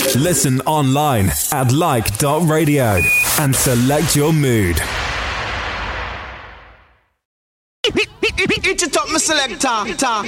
Listen online at like.radio and select your mood. Hit it up, my selector.